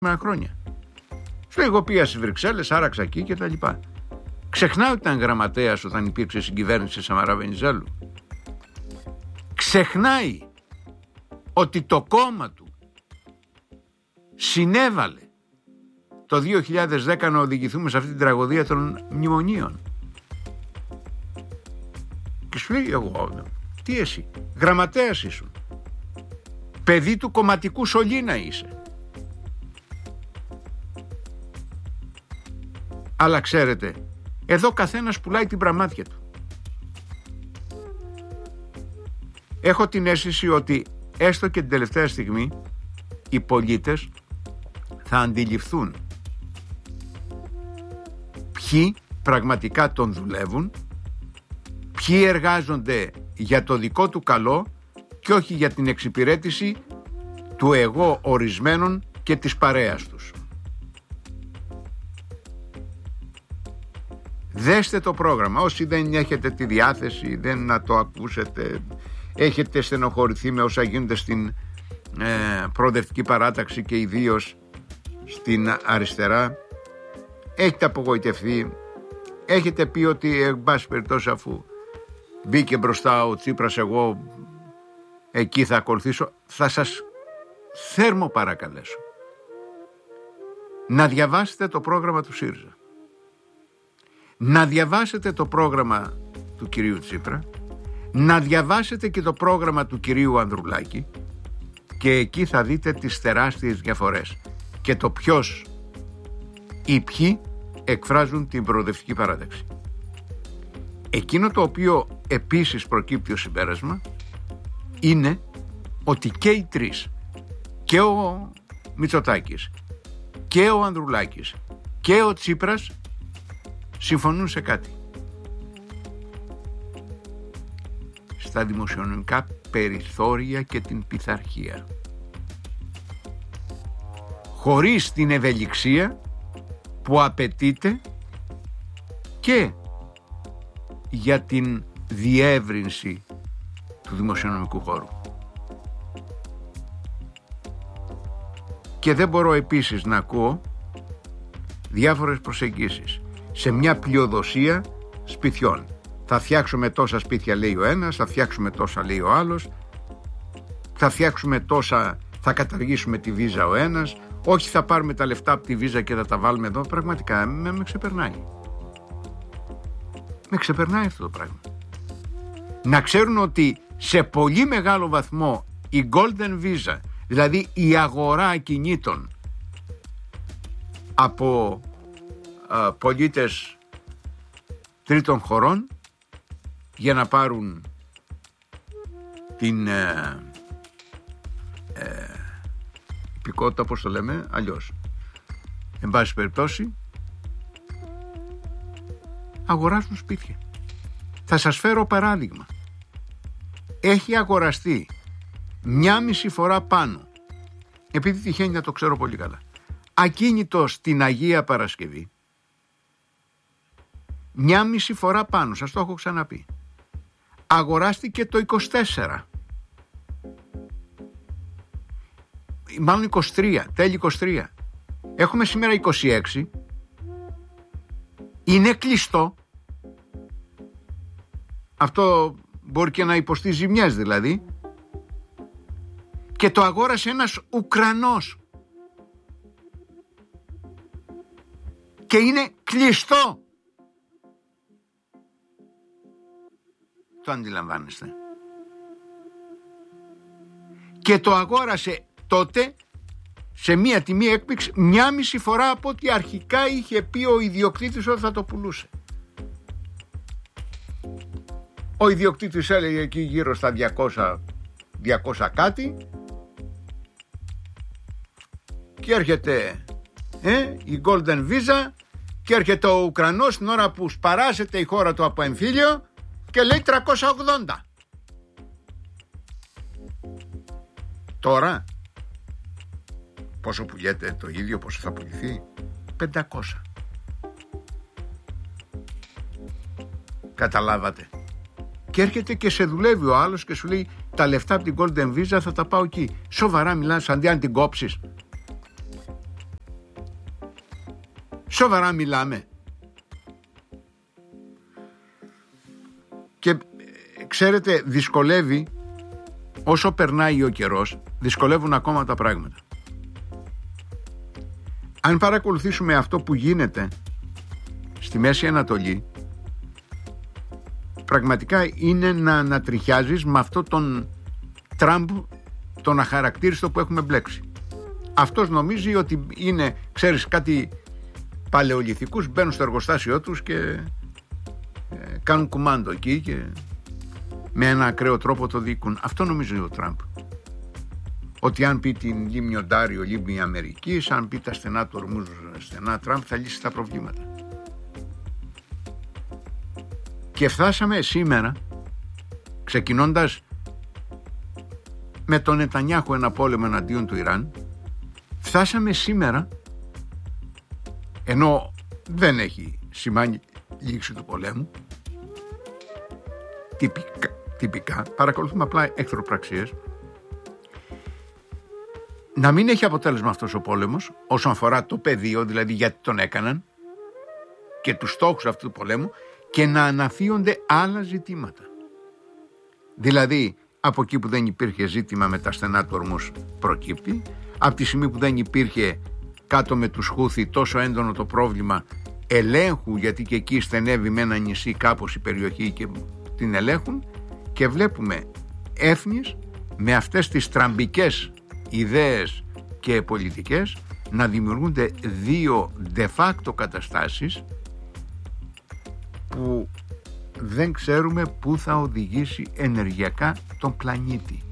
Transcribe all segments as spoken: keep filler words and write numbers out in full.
χρόνια. Σου λέει, εγώ πήγα στις Βρυξέλλες, άραξα εκεί και τα λοιπά. Ξεχνάει ότι ήταν γραμματέας όταν υπήρξε συγκυβέρνηση Σαμαρά Βενιζέλου. Ξεχνάει ότι το κόμμα του συνέβαλε το δύο χιλιάδες δέκα να οδηγηθούμε σε αυτή την τραγωδία των μνημονίων. Και σου λέει, εγώ, τι εσύ, γραμματέας ήσουν, παιδί του κομματικού σωλήνα είσαι. Αλλά ξέρετε, εδώ καθένας πουλάει την πραμάτια του. Έχω την αίσθηση ότι έστω και την τελευταία στιγμή οι πολίτες θα αντιληφθούν ποιοι πραγματικά τον δουλεύουν, ποιοι εργάζονται για το δικό του καλό και όχι για την εξυπηρέτηση του εγώ ορισμένων και της παρέας τους. Δέστε το πρόγραμμα, όσοι δεν έχετε τη διάθεση, δεν να το ακούσετε, έχετε στενοχωρηθεί με όσα γίνονται στην ε, προοδευτική παράταξη και ιδίως στην αριστερά, έχετε απογοητευτεί, έχετε πει ότι εν πάση περιπτώσει αφού μπήκε μπροστά ο Τσίπρας εγώ εκεί θα ακολουθήσω. Θα σας θέρμο παρακαλέσω να διαβάσετε το πρόγραμμα του ΣΥΡΙΖΑ, να διαβάσετε το πρόγραμμα του κυρίου Τσίπρα, να διαβάσετε και το πρόγραμμα του κυρίου Ανδρουλάκη και εκεί θα δείτε τις τεράστιες διαφορές και το ποιος ή ποιοι εκφράζουν την προοδευτική παράταξη. Εκείνο το οποίο επίσης προκύπτει ως συμπέρασμα είναι ότι και οι τρεις, και ο Μητσοτάκης και ο Ανδρουλάκης και ο Τσίπρας συμφωνούν σε κάτι. Στα δημοσιονομικά περιθώρια και την πειθαρχία. Χωρίς την ευελιξία που απαιτείται και για την διεύρυνση του δημοσιονομικού χώρου. Και δεν μπορώ επίσης να ακούω διάφορες προσεγγίσεις σε μια πλειοδοσία σπιτιών. Θα φτιάξουμε τόσα σπίτια λέει ο ένας, θα φτιάξουμε τόσα λέει ο άλλος, θα φτιάξουμε τόσα, θα καταργήσουμε τη βίζα ο ένας, όχι θα πάρουμε τα λεφτά από τη βίζα και θα τα βάλουμε εδώ. Πραγματικά με, με ξεπερνάει. Με ξεπερνάει αυτό το πράγμα. Να ξέρουν ότι σε πολύ μεγάλο βαθμό η Golden Visa, δηλαδή η αγορά ακινήτων από α, πολίτες τρίτων χωρών για να πάρουν την ε, ε, υπηκότητα, όπως το λέμε, αλλιώς. Εν πάση περιπτώσει, αγοράζουν σπίτια. Θα σας φέρω παράδειγμα. Έχει αγοραστεί μια μισή φορά πάνω, επειδή τυχαίνει να το ξέρω πολύ καλά, ακίνητο στην Αγία Παρασκευή, μια μισή φορά πάνω, σας το έχω ξαναπεί. Αγοράστηκε το είκοσι τέσσερα, μάλλον είκοσι τρία, τέλη είκοσι τρία. Έχουμε σήμερα είκοσι έξι. Είναι κλειστό. Αυτό μπορεί και να υποστεί ζημιές δηλαδή. Και το αγόρασε ένας Ουκρανός. Και είναι κλειστό. Το αντιλαμβάνεστε. Και το αγόρασε τότε σε μία τιμή έκπληξη μια μισή φορά από ό,τι αρχικά είχε πει ο ιδιοκτήτης ότι θα το πουλούσε. Ο ιδιοκτήτης έλεγε εκεί γύρω στα διακόσια, διακόσια κάτι και έρχεται ε, η Golden Visa και έρχεται ο Ουκρανός την ώρα που σπαράζεται η χώρα του από εμφύλιο και λέει τριακόσια ογδόντα. Τώρα πόσο πουλιέται το ίδιο, πόσο θα πουληθεί? πεντακόσια. Καταλάβατε? Και έρχεται και σε δουλεύει ο άλλος και σου λέει τα λεφτά από την Golden Visa θα τα πάω εκεί. Σοβαρά μιλάς, αντί αν την κόψεις? Σοβαρά μιλάμε. Και ξέρετε, δυσκολεύει, όσο περνάει ο καιρός, δυσκολεύουν ακόμα τα πράγματα. Αν παρακολουθήσουμε αυτό που γίνεται στη Μέση Ανατολή, πραγματικά είναι να ανατριχιάζεις με αυτό τον Τραμπ, τον αχαρακτήριστο που έχουμε μπλέξει. Αυτός νομίζει ότι είναι, ξέρεις, κάτι παλαιολιθικούς, μπαίνουν στο εργοστάσιό τους και ε, κάνουν κουμάντο εκεί και με ένα ακραίο τρόπο το δίκουν. Αυτό νομίζει ο Τραμπ. Ότι αν πει την λίμνη Οντάριο, λίμνη Αμερικής, αν πει τα στενά του Ορμούζ, στενά Τραμπ, θα λύσει τα προβλήματα. Και φτάσαμε σήμερα, ξεκινώντας με τον Νετανιάχου ένα πόλεμο εναντίον του Ιράν, φτάσαμε σήμερα, ενώ δεν έχει σημάνει λήξη του πολέμου, τυπικά, τυπικά παρακολουθούμε απλά εχθροπραξίες, να μην έχει αποτέλεσμα αυτός ο πόλεμος όσον αφορά το πεδίο, δηλαδή γιατί τον έκαναν και τους στόχους αυτού του πολέμου, και να αναφύονται άλλα ζητήματα. Δηλαδή, από εκεί που δεν υπήρχε ζήτημα με τα στενά του Ορμούς προκύπτει, από τη στιγμή που δεν υπήρχε κάτω με τους Χούθη τόσο έντονο το πρόβλημα ελέγχου, γιατί και εκεί στενεύει με ένα νησί κάπως η περιοχή και την ελέγχουν, και βλέπουμε έθνης με αυτές τις τραμπικές ιδέες και πολιτικές να δημιουργούνται δύο de facto καταστάσεις που δεν ξέρουμε πού θα οδηγήσει ενεργειακά τον πλανήτη.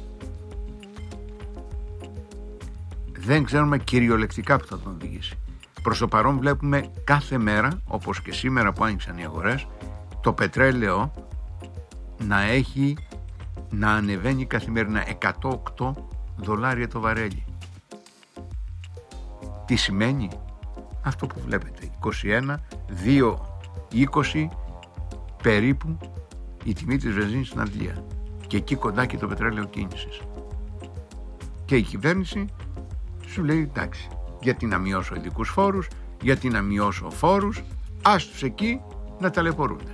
Δεν ξέρουμε κυριολεκτικά που θα τον οδηγήσει. Προς το παρόν βλέπουμε κάθε μέρα, όπως και σήμερα που άνοιξαν οι αγορές, το πετρέλαιο να έχει να ανεβαίνει καθημερινά εκατό οκτώ δολάρια το βαρέλι. Τι σημαίνει? Αυτό που βλέπετε, είκοσι ένα, δύο είκοσι περίπου η τιμή της βενζίνης στην Αγγλία, και εκεί κοντά και το πετρέλαιο κίνησης. Και η κυβέρνηση σου λέει εντάξει, γιατί να μειώσω ειδικούς φόρους, γιατί να μειώσω φόρους, ας τους εκεί να ταλαιπωρούνται.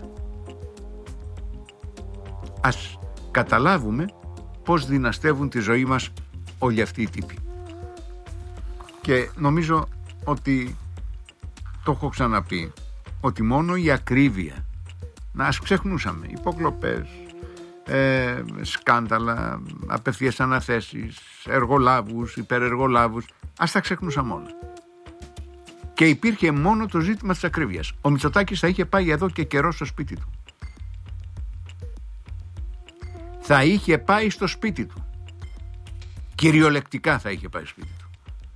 Ας καταλάβουμε πώς δυναστεύουν τη ζωή μας όλοι αυτοί οι τύποι. Και νομίζω ότι το έχω ξαναπεί, ότι μόνο η ακρίβεια, να ας ξεχνούσαμε υποκλοπές, ε, σκάνδαλα, απευθείας αναθέσεις, εργολάβους, υπερεργολάβους, ας τα ξεχνούσαμε όλα. Και υπήρχε μόνο το ζήτημα της ακρίβειας. Ο Μητσοτάκης θα είχε πάει εδώ και καιρό στο σπίτι του. Θα είχε πάει στο σπίτι του. Κυριολεκτικά θα είχε πάει στο σπίτι του.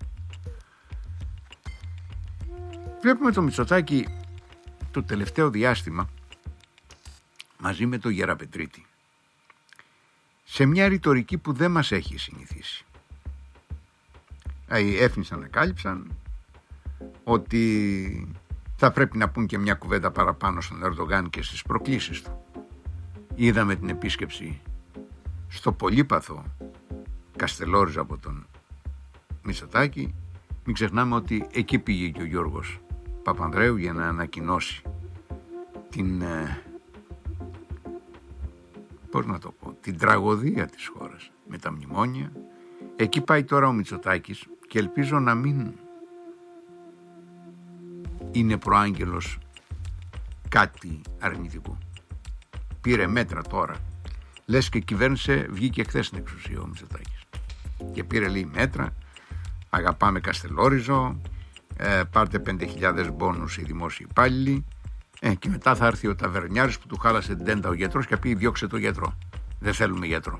Βλέπουμε το Μητσοτάκη το τελευταίο διάστημα μαζί με τον Γεραπετρίτη σε μια ρητορική που δεν μας έχει συνηθίσει. Οι έφνης ανακάλυψαν ότι θα πρέπει να πούν και μια κουβέντα παραπάνω στον Ερντογάν και στις προκλήσεις του. Είδαμε την επίσκεψη στο πολύπαθο Καστελόριζο από τον Μητσοτάκη. Μην ξεχνάμε ότι εκεί πήγε και ο Γιώργος Παπανδρέου για να ανακοινώσει την ε, πώς να το πω, την τραγωδία της χώρας με τα μνημόνια. Εκεί πάει τώρα ο Μητσοτάκης και ελπίζω να μην είναι προάγγελος κάτι αρνητικό. Πήρε μέτρα τώρα, λες και κυβέρνησε, βγήκε χθες στην εξουσία ο Μητσοτάκης και πήρε λέει μέτρα, αγαπάμε Καστελόριζο, ε, πάρτε πέντε χιλιάδες μπόνους οι δημόσιοι υπάλληλοι, ε, και μετά θα έρθει ο ταβερνιάρης που του χάλασε την τέντα ο γιατρός και πει διώξε το γιατρό, δεν θέλουμε γιατρό.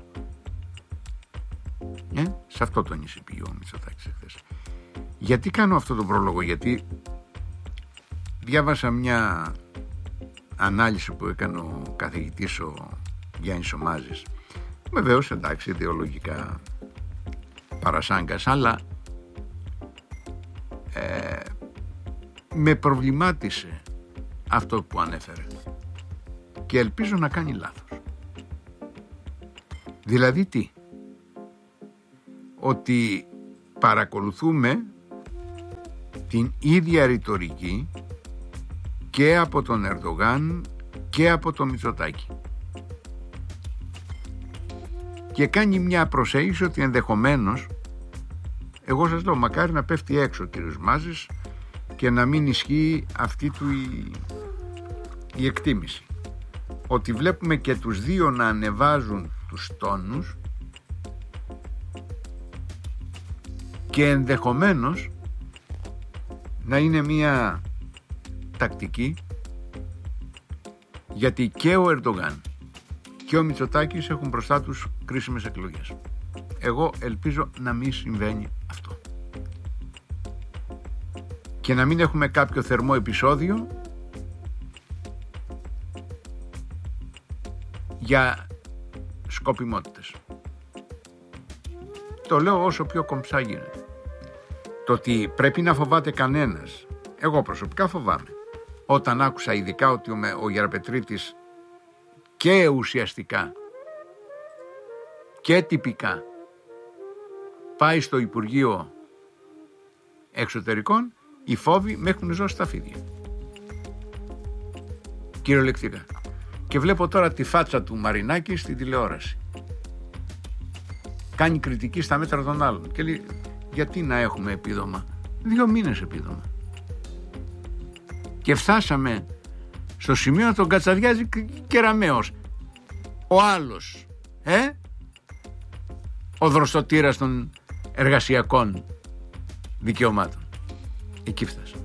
Ε, σε αυτό τον νησί πήγε ο Μητσοτάκης χθες. Γιατί κάνω αυτό τον πρόλογο? Γιατί διάβασα μια ανάλυση που έκανε ο καθηγητής ο Γιάννης Ομάζης, βεβαίως εντάξει ιδεολογικά παρασάγκας, αλλά ε, με προβλημάτισε αυτό που ανέφερε και ελπίζω να κάνει λάθος. Δηλαδή τι? Ότι παρακολουθούμε την ίδια ρητορική και από τον Ερντογάν και από τον Μητσοτάκη. Και κάνει μια προσέγγιση ότι ενδεχομένως, εγώ σας λέω, μακάρι να πέφτει έξω ο κύριος Μάζης και να μην ισχύει αυτή του η, η εκτίμηση. Ότι βλέπουμε και τους δύο να ανεβάζουν τους τόνους και ενδεχομένως να είναι μια τακτική, γιατί και ο Ερντογάν και ο Μητσοτάκης έχουν μπροστά τους κρίσιμες εκλογές. Εγώ ελπίζω να μην συμβαίνει αυτό και να μην έχουμε κάποιο θερμό επεισόδιο για σκοπιμότητες. Το λέω όσο πιο κομψά γίνεται. Το ότι πρέπει να φοβάται κανένας, εγώ προσωπικά φοβάμαι. Όταν άκουσα ειδικά ότι ο Γεραπετρίτης και ουσιαστικά και τυπικά πάει στο Υπουργείο Εξωτερικών, οι φόβοι με έχουν ζώσει τα φίδια. Κυριολεκτικά. Και βλέπω τώρα τη φάτσα του Μαρινάκη στην τηλεόραση. Κάνει κριτική στα μέτρα των άλλων και λέει, γιατί να έχουμε επίδομα? Δύο μήνες επίδομα. Και φτάσαμε στο σημείο να τον κατσαδιάζει κεραμέως ο άλλος, ε? ο δροστοτήρας των εργασιακών δικαιωμάτων. Εκεί φτάσαμε.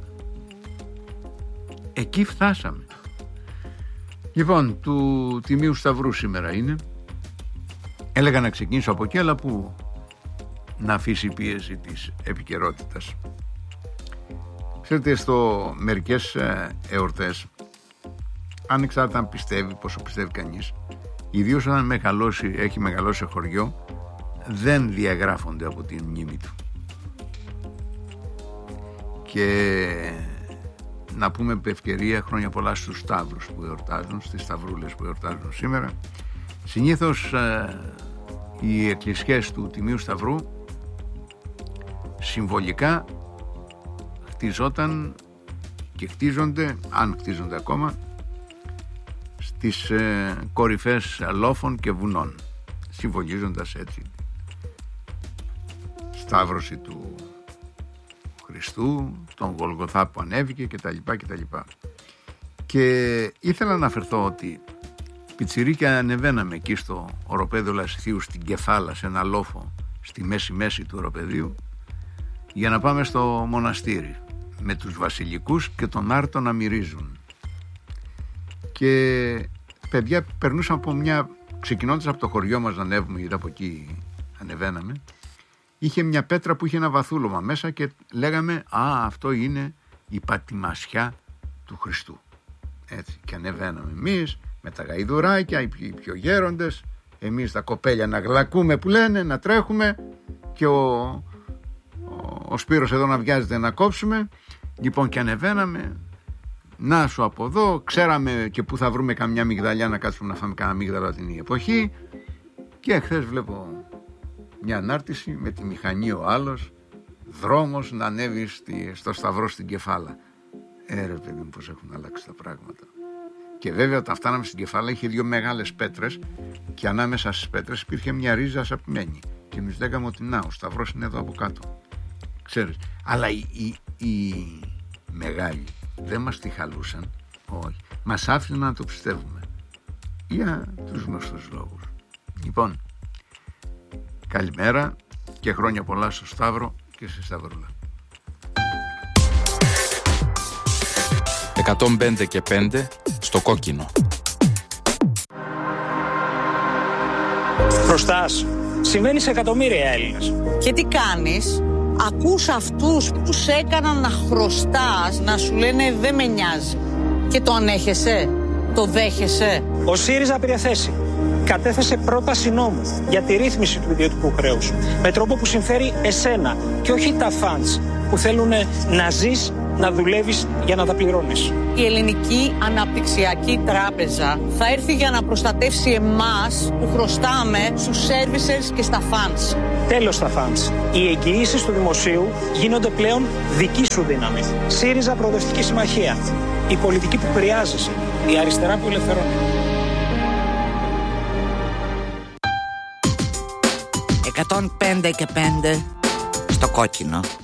Εκεί φτάσαμε. Λοιπόν, του Τιμίου Σταυρού σήμερα είναι. Έλεγα να ξεκινήσω από εκεί, αλλά που να αφήσει η πίεση της επικαιρότητας. Ξέρετε, στο μερικές εορτές, ανεξάρτητα αν πιστεύει, πόσο πιστεύει κανείς, ιδίως όταν μεγαλώσει, έχει μεγαλώσει χωριό, δεν διαγράφονται από την μνήμη του. Και να πούμε με ευκαιρία χρόνια πολλά στους Σταύρους που εορτάζουν, στις Σταυρούλες που εορτάζουν σήμερα. Συνήθως ε, οι εκκλησιές του Τιμίου Σταυρού συμβολικά χτιζόταν και χτίζονται, αν χτίζονται ακόμα, στις ε, κορυφές λόφων και βουνών, συμβολίζοντας έτσι σταύρωση του Χριστού, τον Γολγοθά που ανέβηκε κτλ. κτλ. Και ήθελα να αναφερθώ ότι πιτσιρίκια ανεβαίναμε εκεί στο οροπέδιο Λασιθίου στην Κεφάλα, σε ένα λόφο στη μέση μέση του οροπεδίου, για να πάμε στο μοναστήρι με τους βασιλικούς και τον Άρτο να μυρίζουν. Και παιδιά περνούσαν από μια, ξεκινώντας από το χωριό μας να ανέβουμε, γιατί από εκεί ανεβαίναμε, είχε μια πέτρα που είχε ένα βαθούλωμα μέσα και λέγαμε, α, αυτό είναι η πατημασιά του Χριστού. Έτσι, και ανεβαίναμε εμείς με τα γαϊδουράκια, οι πιο, οι πιο γέροντες, εμείς τα κοπέλια να γλακούμε που λένε, να τρέχουμε, και ο, ο, ο Σπύρος εδώ να βιάζεται να κόψουμε. Λοιπόν, και ανεβαίναμε, να σου από εδώ, ξέραμε και που θα βρούμε καμιά μυγδαλιά να κάτσουμε να φάμε καμιά μύγδαλα την εποχή. Και χθες βλέπω μια ανάρτηση με τη μηχανή ο άλλος, δρόμος να ανέβει στη, στο Σταυρό στην Κεφάλα. Ε, ρε παιδί μου, πως έχουν αλλάξει τα πράγματα. Και βέβαια όταν φτάναμε στην Κεφάλα είχε δύο μεγάλες πέτρες και ανάμεσα στις πέτρες υπήρχε μια ρίζα σαπημένη. Και εμείς λέγαμε ότι να, ο Σταυρός είναι εδώ από κάτω. Ξέρεις, αλλά οι, οι, οι μεγάλοι δεν μας τη χαλούσαν, όχι. Μας άφηναν να το πιστεύουμε. Για τους γνωστούς λόγους. Λοιπόν, καλημέρα και χρόνια πολλά στο Σταύρο και στη Σταυρούλα. εκατόν πέντε και πέντε στο κόκκινο. Χρωστάς. Συμβαίνει σε εκατομμύρια Έλληνες. Και τι κάνεις? Ακούς αυτούς που σε έκαναν να χρωστάς να σου λένε δεν με νοιάζει. Και το ανέχεσαι? Το δέχεσαι? Ο ΣΥΡΙΖΑ πήρε θέση. Κατέθεσε πρόταση νόμου για τη ρύθμιση του ιδιωτικού χρέους με τρόπο που συμφέρει εσένα και όχι τα φαντς που θέλουν να ζεις, να δουλεύεις για να τα πληρώνεις. Η Ελληνική Αναπτυξιακή Τράπεζα θα έρθει για να προστατεύσει εμάς που χρωστάμε στους servicers και στα funds. Τέλος στα funds. Οι εγγυήσεις του δημοσίου γίνονται πλέον δική σου δύναμη. ΣΥΡΙΖΑ Προοδευτική Συμμαχία. Η πολιτική που χρειάζεσαι. Η αριστερά που ελευθερώνει. εκατόν πέντε και πέντε στο κόκκινο.